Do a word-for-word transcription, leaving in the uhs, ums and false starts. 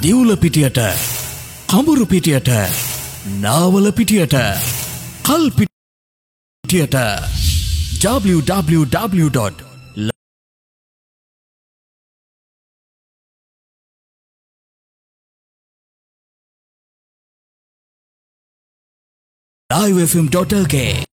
දිවුල පිටියට, කඹුරු පිටියට, නාවල පිටියට, කල් පිටියට w w w dot live f m dot l k